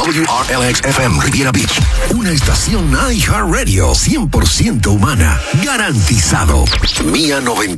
WRLX-FM Riviera Beach. Una estación iHeartRadio 100% humana. Garantizado. Mía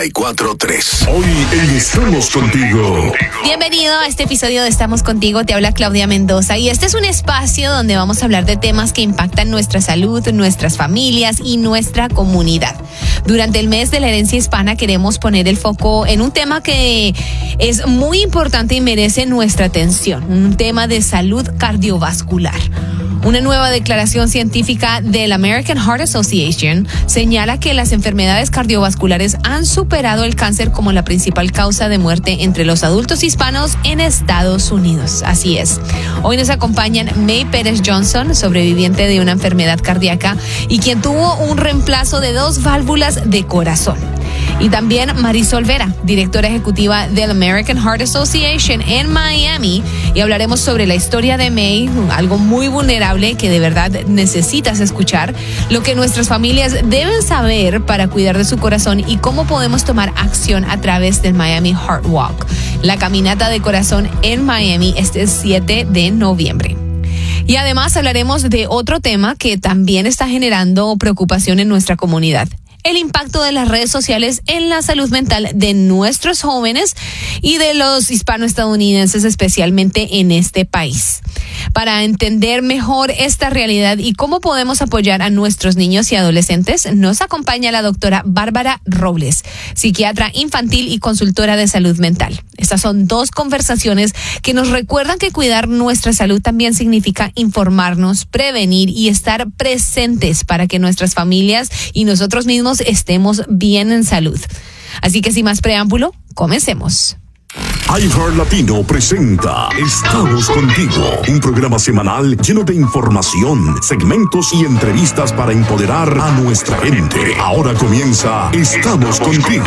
94.3. Hoy en Estamos Contigo. Bienvenido a este episodio de Estamos Contigo. Te habla Claudia Mendoza. Y este es un espacio donde vamos a hablar de temas que impactan nuestra salud, nuestras familias y nuestra comunidad. Durante el mes de la herencia hispana queremos poner el foco en un tema que es muy importante y merece nuestra atención. Un tema de salud cardiovascular. Una nueva declaración científica del American Heart Association señala que las enfermedades cardiovasculares han superado el cáncer como la principal causa de muerte entre los adultos hispanos en Estados Unidos. Así es. Hoy nos acompañan May Pérez Johnson, sobreviviente de una enfermedad cardíaca y quien tuvo un reemplazo de 2 válvulas de corazón. Y también Marisol Vera, directora ejecutiva del American Heart Association en Miami. Y hablaremos sobre la historia de May, algo muy vulnerable que de verdad necesitas escuchar, lo que nuestras familias deben saber para cuidar de su corazón y cómo podemos tomar acción a través del Miami Heart Walk, la caminata de corazón en Miami este 7 de noviembre. Y además hablaremos de otro tema que también está generando preocupación en nuestra comunidad. El impacto de las redes sociales en la salud mental de nuestros jóvenes y de los hispanoestadounidenses, especialmente en este país. Para entender mejor esta realidad y cómo podemos apoyar a nuestros niños y adolescentes, nos acompaña la doctora Bárbara Robles, psiquiatra infantil y consultora de salud mental. Estas son 2 conversaciones que nos recuerdan que cuidar nuestra salud también significa informarnos, prevenir y estar presentes para que nuestras familias y nosotros mismos estemos bien en salud. Así que sin más preámbulo, comencemos. iHeart Latino presenta Estamos Contigo, un programa semanal lleno de información, segmentos y entrevistas para empoderar a nuestra gente. Ahora comienza Estamos Contigo.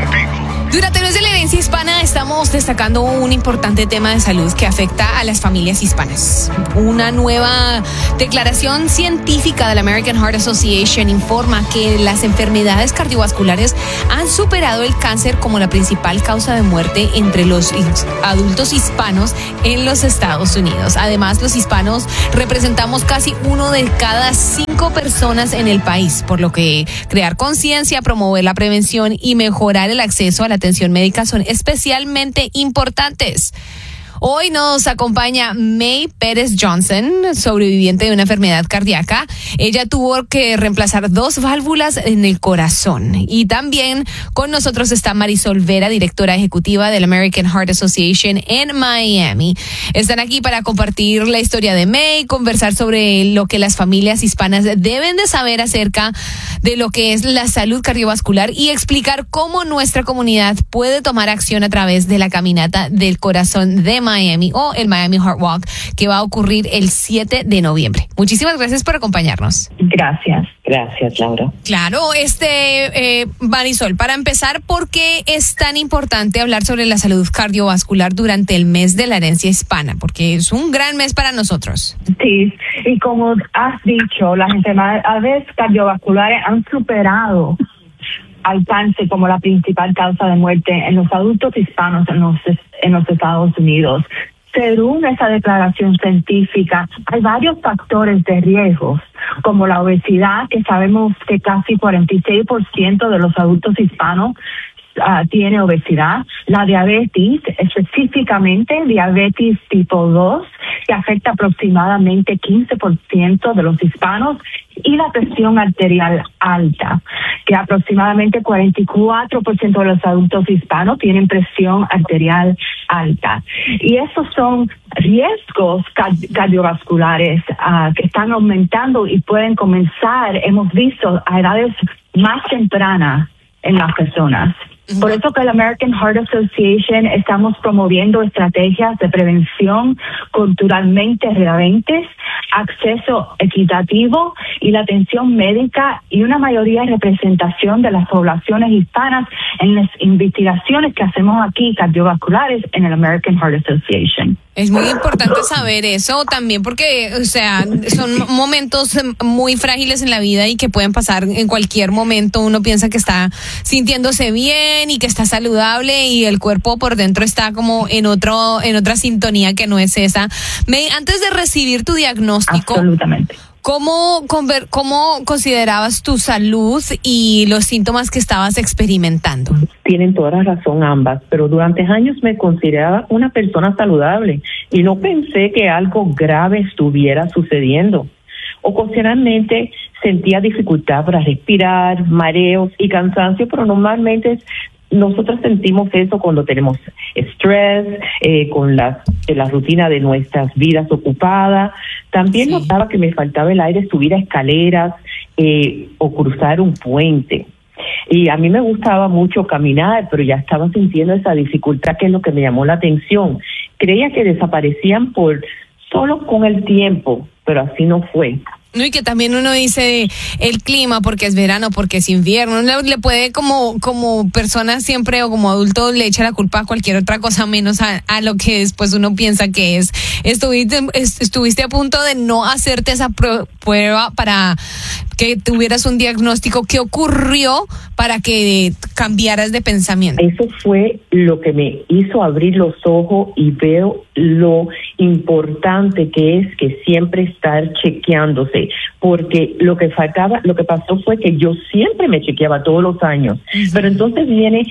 Durante el mes de la herencia hispana estamos destacando un importante tema de salud que afecta a las familias hispanas. Una nueva declaración científica de la American Heart Association informa que las enfermedades cardiovasculares han superado el cáncer como la principal causa de muerte entre los adultos hispanos en los Estados Unidos. Además, los hispanos representamos casi 1 de cada 5 personas en el país, por lo que crear conciencia, promover la prevención y mejorar el acceso a la atención médica son especialmente importantes. Hoy nos acompaña May Pérez Johnson, sobreviviente de una enfermedad cardíaca. Ella tuvo que reemplazar 2 válvulas en el corazón. Y también con nosotros está Marisol Vera, directora ejecutiva del American Heart Association en Miami. Están aquí para compartir la historia de May, conversar sobre lo que las familias hispanas deben de saber acerca de lo que es la salud cardiovascular y explicar cómo nuestra comunidad puede tomar acción a través de la caminata del corazón de Miami o el Miami Heart Walk, que va a ocurrir el 7 de noviembre. Muchísimas gracias por acompañarnos. Gracias, Laura. Claro, Marisol, para empezar, ¿por qué es tan importante hablar sobre la salud cardiovascular durante el mes de la herencia hispana? Porque es un gran mes para nosotros. Sí, y como has dicho, las enfermedades cardiovasculares han superado al cáncer como la principal causa de muerte en los adultos hispanos en los Estados Unidos. Según esa declaración científica, hay varios factores de riesgo, como la obesidad, que sabemos que casi 46% de los adultos hispanos tiene obesidad, la diabetes, específicamente diabetes tipo 2, que afecta aproximadamente 15% de los hispanos, y la presión arterial alta, que aproximadamente 44% de los adultos hispanos tienen presión arterial alta. Y esos son riesgos cardiovasculares que están aumentando y pueden comenzar, hemos visto, a edades más tempranas en las personas. Por eso que la American Heart Association estamos promoviendo estrategias de prevención culturalmente relevantes acceso equitativo y la atención médica y una mayoría de representación de las poblaciones hispanas en las investigaciones que hacemos aquí cardiovasculares en el American Heart Association. Es muy importante saber eso también porque, o sea, son momentos muy frágiles en la vida y que pueden pasar en cualquier momento. Uno piensa que está sintiéndose bien y que está saludable y el cuerpo por dentro está como en otra sintonía que no es esa. May, antes de recibir tu diagnóstico, absolutamente, ¿Cómo considerabas tu salud y los síntomas que estabas experimentando? Tienen toda la razón ambas, pero durante años me consideraba una persona saludable y no pensé que algo grave estuviera sucediendo. Ocasionalmente sentía dificultad para respirar, mareos y cansancio, pero normalmente nosotros sentimos eso cuando tenemos estrés, con la rutina de nuestras vidas ocupadas. También notaba que me faltaba el aire, subir a escaleras o cruzar un puente. Y a mí me gustaba mucho caminar, pero ya estaba sintiendo esa dificultad, que es lo que me llamó la atención. Creía que desaparecían solo con el tiempo, pero así no fue. No, y que también uno dice el clima porque es verano, porque es invierno. Uno le puede como persona siempre o como adulto le echa la culpa a cualquier otra cosa menos a lo que después uno piensa que es. Estuviste a punto de no hacerte esa prueba para que tuvieras un diagnóstico. ¿Qué ocurrió para que cambiaras de pensamiento? Eso fue lo que me hizo abrir los ojos y veo lo importante que es que siempre estar chequeándose, porque lo que pasó fue que yo siempre me chequeaba todos los años, pero entonces viene,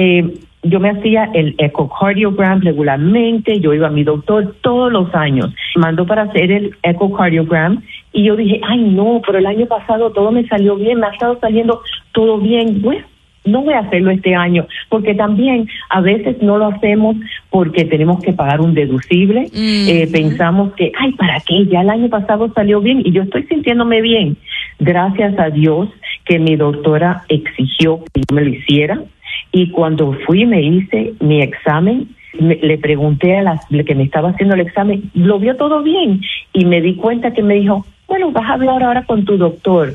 yo me hacía el echocardiogram regularmente, yo iba a mi doctor todos los años, mandó para hacer el echocardiogram y yo dije, ay no, pero el año pasado todo me salió bien, me ha estado saliendo todo bien, bueno, no voy a hacerlo este año, porque también a veces no lo hacemos porque tenemos que pagar un deducible, pensamos que, ay, ¿para qué? Ya el año pasado salió bien y yo estoy sintiéndome bien. Gracias a Dios que mi doctora exigió que yo me lo hiciera, y cuando fui me hice mi examen, le pregunté a la que me estaba haciendo el examen, lo vio todo bien, y me di cuenta que me dijo, bueno, vas a hablar ahora con tu doctor.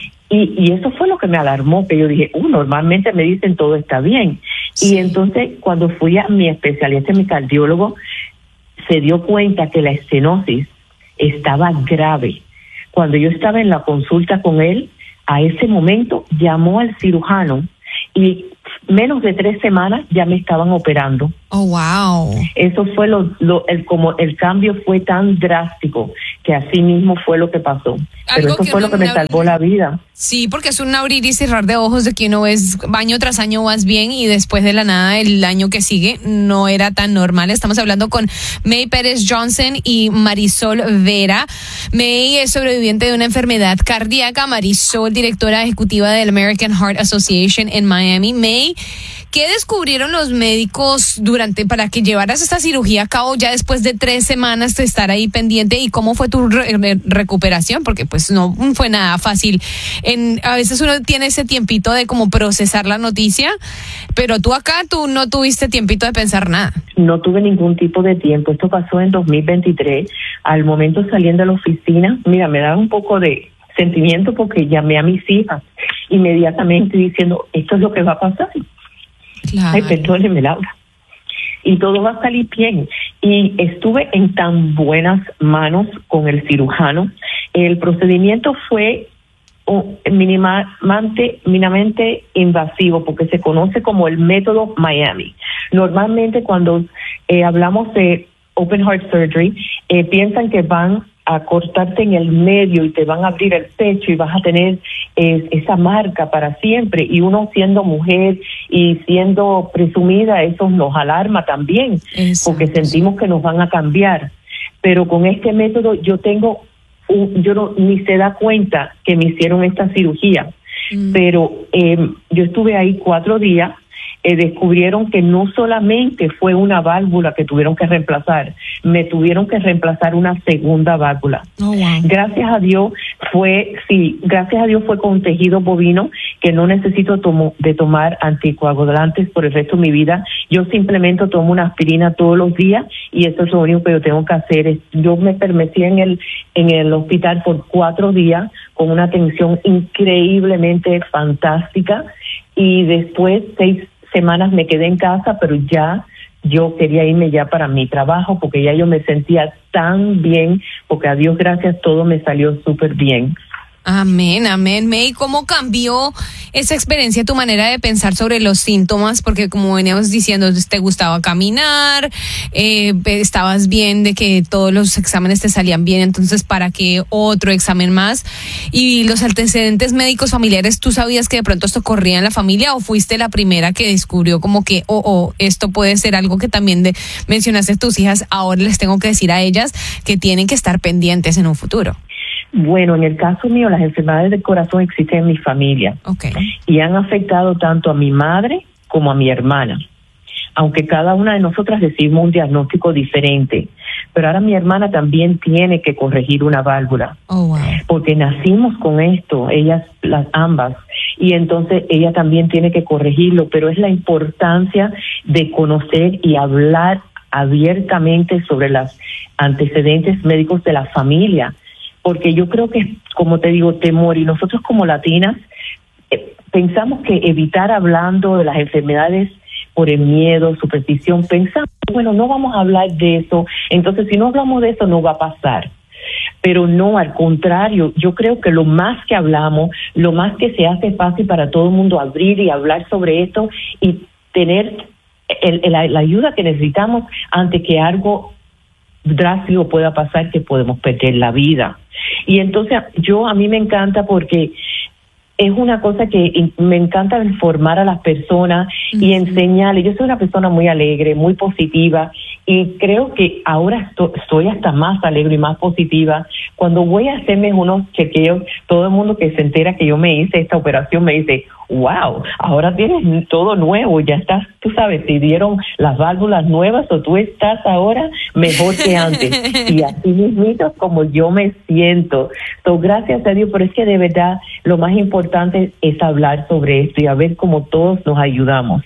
Y eso fue lo que me alarmó, que yo dije, normalmente me dicen todo está bien. Sí. Y entonces cuando fui a mi especialista, mi cardiólogo, se dio cuenta que la estenosis estaba grave. Cuando yo estaba en la consulta con él, a ese momento llamó al cirujano y menos de 3 semanas ya me estaban operando. Oh, wow. Eso fue como el cambio fue tan drástico que así mismo fue lo que pasó. Pero eso fue lo que me salvó la vida. Sí, porque es un abrir y cerrar de ojos de que uno ves año tras año vas bien y después de la nada el año que sigue no era tan normal. Estamos hablando con May Pérez Johnson y Marisol Vera. May es sobreviviente de una enfermedad cardíaca. Marisol, directora ejecutiva del American Heart Association en Miami. May, ¿qué descubrieron los médicos para que llevaras esta cirugía a cabo ya después de 3 semanas de estar ahí pendiente? ¿Y cómo fue tu recuperación? Porque pues no fue nada fácil. A veces uno tiene ese tiempito de como procesar la noticia, pero tú no tuviste tiempito de pensar nada. No tuve ningún tipo de tiempo. Esto pasó en 2023. Al momento saliendo de la oficina, mira, me da un poco de sentimiento porque llamé a mis hijas inmediatamente diciendo, esto es lo que va a pasar. Claro. Ay, perdóneme, Laura. Y todo va a salir bien. Y estuve en tan buenas manos con el cirujano. El procedimiento fue mínimamente invasivo porque se conoce como el método Miami. Normalmente cuando hablamos de Open Heart Surgery, piensan que van a cortarte en el medio y te van a abrir el pecho y vas a tener esa marca para siempre, y uno siendo mujer y siendo presumida, eso nos alarma también. Exacto. Porque sentimos que nos van a cambiar, pero con este método yo ni se da cuenta que me hicieron esta cirugía, pero yo estuve ahí 4 días. Descubrieron que no solamente fue una válvula que tuvieron que reemplazar, me tuvieron que reemplazar una segunda válvula. Oh, wow. Gracias a Dios fue con tejido bovino, que no necesito de tomar anticoagulantes por el resto de mi vida. Yo simplemente tomo una aspirina todos los días y eso es lo único que yo tengo que hacer. Yo me permanecí en el hospital por 4 días con una atención increíblemente fantástica y después 6 semanas me quedé en casa, pero ya yo quería irme ya para mi trabajo porque ya yo me sentía tan bien, porque a Dios gracias todo me salió súper bien. Amén, amén. May, ¿cómo cambió esa experiencia tu manera de pensar sobre los síntomas? Porque como veníamos diciendo, te gustaba caminar, estabas bien de que todos los exámenes te salían bien, entonces ¿para qué otro examen más? Y los antecedentes médicos familiares, ¿tú sabías que de pronto esto corría en la familia o fuiste la primera que descubrió como que, esto puede ser algo que también mencionaste tus hijas, ahora les tengo que decir a ellas que tienen que estar pendientes en un futuro? Bueno, en el caso mío, las enfermedades del corazón existen en mi familia. Okay. Y han afectado tanto a mi madre como a mi hermana. Aunque cada una de nosotras recibimos un diagnóstico diferente. Pero ahora mi hermana también tiene que corregir una válvula. Oh, wow. Porque nacimos con esto, ellas, ambas. Y entonces ella también tiene que corregirlo. Pero es la importancia de conocer y hablar abiertamente sobre los antecedentes médicos de la familia. Porque yo creo que, como te digo, temor, y nosotros como latinas pensamos que evitar hablando de las enfermedades por el miedo, superstición, pensamos, bueno, no vamos a hablar de eso, entonces si no hablamos de eso no va a pasar. Pero no, al contrario, yo creo que lo más que hablamos, lo más que se hace fácil para todo el mundo abrir y hablar sobre esto y tener la ayuda que necesitamos ante que algo drástico pueda pasar, que podemos perder la vida. Y entonces a mí me encanta porque es una cosa que me encanta informar a las personas y enseñarles. Yo soy una persona muy alegre, muy positiva y creo que ahora estoy hasta más alegre y más positiva. Cuando voy a hacerme unos chequeos, todo el mundo que se entera que yo me hice esta operación me dice, wow, ahora tienes todo nuevo, ya estás, tú sabes, te dieron las válvulas nuevas o tú estás ahora mejor que antes. Y así mismito como yo me siento. So, gracias a Dios, pero es que de verdad lo más importante es hablar sobre esto y a ver cómo todos nos ayudamos.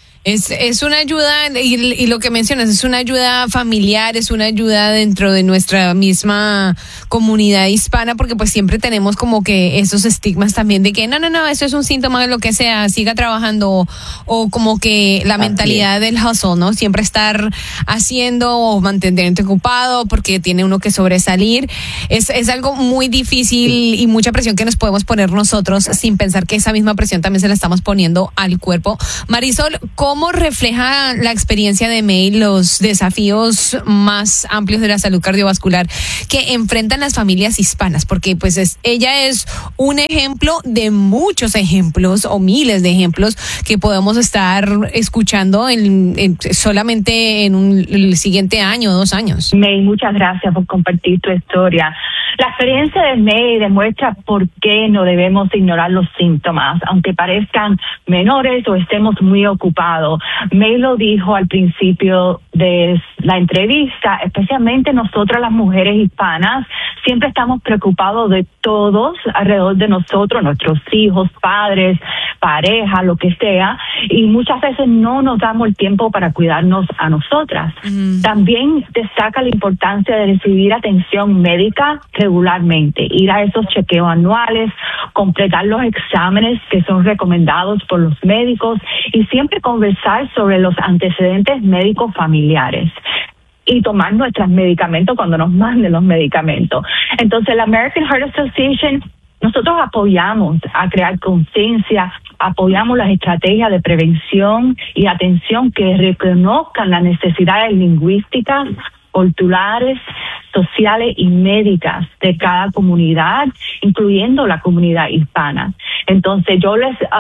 Es una ayuda, y lo que mencionas, es una ayuda familiar, es una ayuda dentro de nuestra misma comunidad hispana, porque pues siempre tenemos como que esos estigmas también de que no, eso es un síntoma de lo que sea, siga trabajando, o como que la mentalidad del hustle, ¿no? Siempre estar haciendo o mantenerte ocupado porque tiene uno que sobresalir. Es algo muy difícil y mucha presión que nos podemos poner nosotros sin pensar que esa misma presión también se la estamos poniendo al cuerpo. Marisol, ¿cómo refleja la experiencia de May los desafíos más amplios de la salud cardiovascular que enfrentan las familias hispanas? Porque pues ella es un ejemplo de muchos ejemplos o miles de ejemplos que podemos estar escuchando solamente en el siguiente año o 2 años. May, muchas gracias por compartir tu historia. La experiencia de May demuestra por qué no debemos ignorar los síntomas, aunque parezcan menores o estemos muy ocupados. May lo dijo al principio de la entrevista, especialmente nosotras las mujeres hispanas, siempre estamos preocupados de todos alrededor de nosotros, nuestros hijos, padres, pareja, lo que sea, y muchas veces no nos damos el tiempo para cuidarnos a nosotras. También destaca la importancia de recibir atención médica regularmente, ir a esos chequeos anuales, completar los exámenes que son recomendados por los médicos y siempre conversar sobre los antecedentes médicos familiares y tomar nuestros medicamentos cuando nos manden los medicamentos. Entonces, la American Heart Association, nosotros apoyamos a crear conciencia, apoyamos las estrategias de prevención y atención que reconozcan las necesidades lingüísticas, culturales, sociales y médicas de cada comunidad, incluyendo la comunidad hispana. Entonces, yo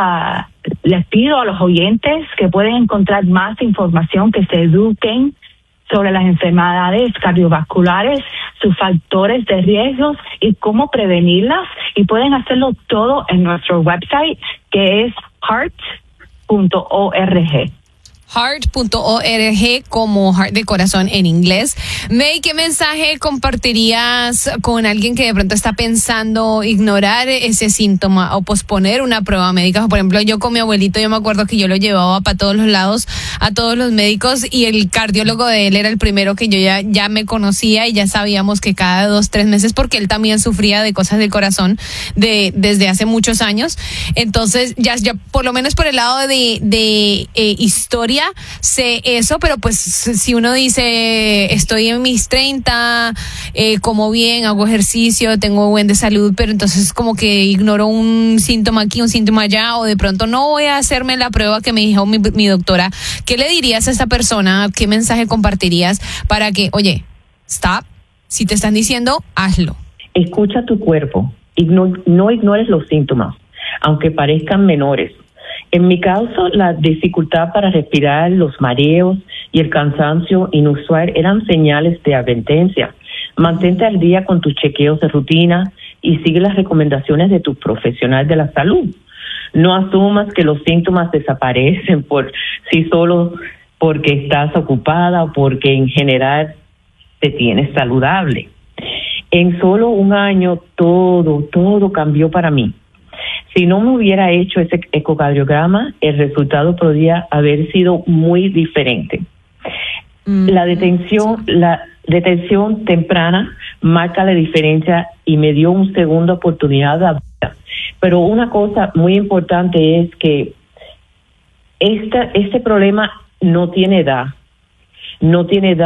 les pido a los oyentes que pueden encontrar más información, que se eduquen sobre las enfermedades cardiovasculares, sus factores de riesgos y cómo prevenirlas, y pueden hacerlo todo en nuestro website, que es heart.org. heart.org, como heart de corazón en inglés. May, ¿qué mensaje compartirías con alguien que de pronto está pensando ignorar ese síntoma o posponer una prueba médica? Por ejemplo, yo con mi abuelito, yo me acuerdo que yo lo llevaba para todos los lados, a todos los médicos, y el cardiólogo de él era el primero que yo ya me conocía, y ya sabíamos que cada 2-3 meses, porque él también sufría de cosas del corazón desde hace muchos años. Entonces, ya por lo menos por el lado de historia, sé eso, pero pues si uno dice estoy en mis 30, como bien, hago ejercicio, tengo buen de salud, pero entonces como que ignoro un síntoma aquí, un síntoma allá, o de pronto no voy a hacerme la prueba que me dijo mi doctora, ¿qué le dirías a esta persona? ¿Qué mensaje compartirías para que, oye, stop, si te están diciendo, hazlo? Escucha tu cuerpo y no ignores los síntomas, aunque parezcan menores. En mi caso, la dificultad para respirar, los mareos y el cansancio inusual eran señales de advertencia. Mantente al día con tus chequeos de rutina y sigue las recomendaciones de tu profesional de la salud. No asumas que los síntomas desaparecen por sí solo porque estás ocupada o porque en general te tienes saludable. En solo un año todo cambió para mí. Si no me hubiera hecho ese ecocardiograma, el resultado podría haber sido muy diferente. La detención temprana marca la diferencia y me dio una segunda oportunidad de vida. Pero una cosa muy importante es que este problema no tiene edad. No tiene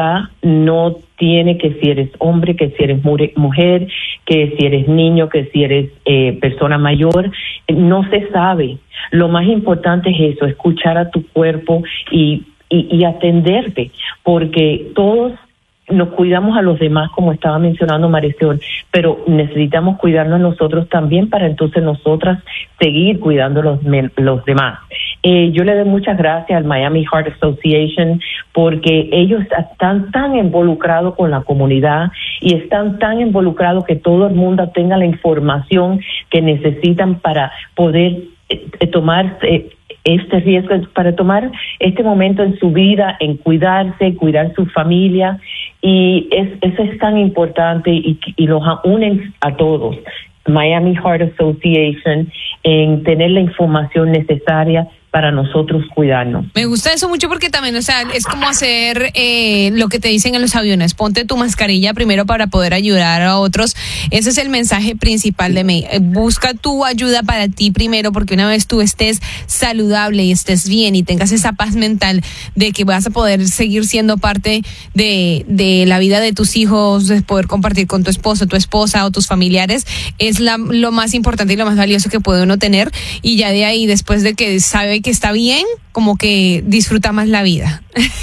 que si eres hombre, que si eres mujer, que si eres niño, que si eres persona mayor, no se sabe. Lo más importante es eso, escuchar a tu cuerpo y atenderte, porque todos nos cuidamos a los demás, como estaba mencionando Marisol, pero necesitamos cuidarnos nosotros también para entonces nosotras seguir cuidando los demás. Yo le doy muchas gracias al Miami Heart Association porque ellos están tan involucrados con la comunidad y están tan involucrados que todo el mundo tenga la información que necesitan para poder tomar este riesgo, para tomar este momento en su vida, en cuidarse, cuidar su familia, y eso es tan importante y los unen a todos. Miami Heart Association, en tener la información necesaria para nosotros cuidarnos. Me gusta eso mucho porque también, o sea, es como hacer lo que te dicen en los aviones, ponte tu mascarilla primero para poder ayudar a otros. Ese es el mensaje principal de May. Busca tu ayuda para ti primero, porque una vez tú estés saludable y estés bien y tengas esa paz mental de que vas a poder seguir siendo parte de la vida de tus hijos, de poder compartir con tu esposo, tu esposa o tus familiares, es lo más importante y lo más valioso que puede uno tener. Y ya de ahí, después de que sabe que está bien, como que disfruta más la vida.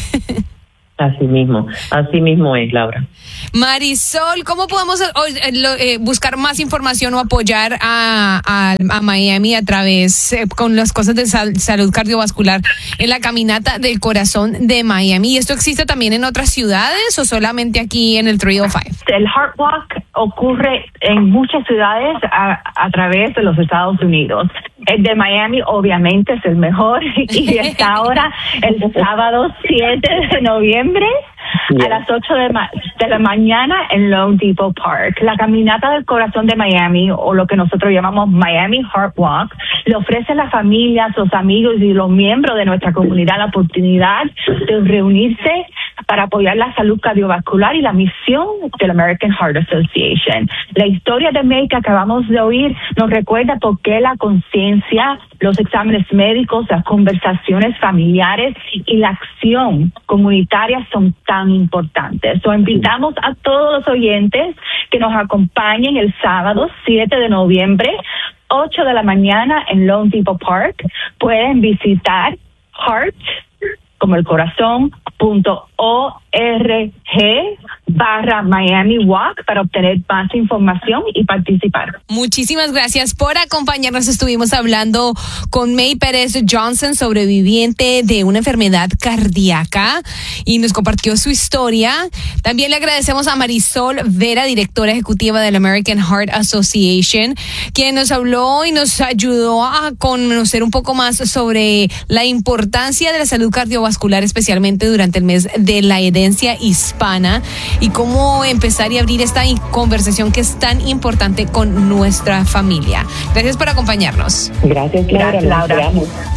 Así mismo es, Laura. Marisol, ¿cómo podemos buscar más información o apoyar a Miami a través, con las cosas de salud cardiovascular, en la caminata del corazón de Miami? ¿Y esto existe también en otras ciudades o solamente aquí en el 305? El Heart Walk ocurre en muchas ciudades a través de los Estados Unidos. El de Miami obviamente es el mejor y está ahora el sábado 7 de noviembre a las 8 de la mañana en Lone Depot Park. La caminata del corazón de Miami, o lo que nosotros llamamos Miami Heart Walk, le ofrece a las familias, los amigos y los miembros de nuestra comunidad la oportunidad de reunirse para apoyar la salud cardiovascular y la misión del American Heart Association. La historia de May que acabamos de oír nos recuerda por qué la conciencia, los exámenes médicos, las conversaciones familiares y la acción comunitaria son tan importantes. So, invitamos a todos los oyentes que nos acompañen el sábado 7 de noviembre, 8 de la mañana en Lone Depot Park. Pueden visitar Heart, como el corazón, .org Miami Walk para obtener más información y participar. Muchísimas gracias por acompañarnos. Estuvimos hablando con May Pérez Johnson, sobreviviente de una enfermedad cardíaca, y nos compartió su historia. También le agradecemos a Marisol Vera, directora ejecutiva del American Heart Association, quien nos habló y nos ayudó a conocer un poco más sobre la importancia de la salud cardiovascular, especialmente durante el mes de la herencia hispana, y cómo empezar y abrir esta conversación que es tan importante con nuestra familia. Gracias por acompañarnos. Gracias, Laura. Gracias, Laura.